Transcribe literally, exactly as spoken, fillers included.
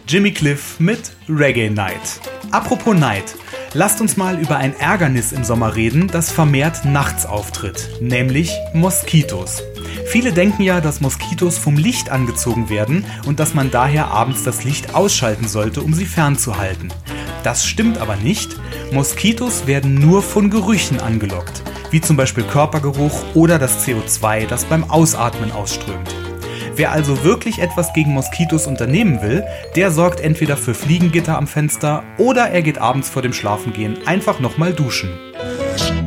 Jimmy Cliff mit Reggae Night. Apropos Night, lasst uns mal über ein Ärgernis im Sommer reden, das vermehrt nachts auftritt, nämlich Moskitos. Viele denken ja, dass Moskitos vom Licht angezogen werden und dass man daher abends das Licht ausschalten sollte, um sie fernzuhalten. Das stimmt aber nicht. Moskitos werden nur von Gerüchen angelockt, wie zum Beispiel Körpergeruch oder das C O zwei, das beim Ausatmen ausströmt. Wer also wirklich etwas gegen Moskitos unternehmen will, der sorgt entweder für Fliegengitter am Fenster oder er geht abends vor dem Schlafengehen einfach nochmal duschen.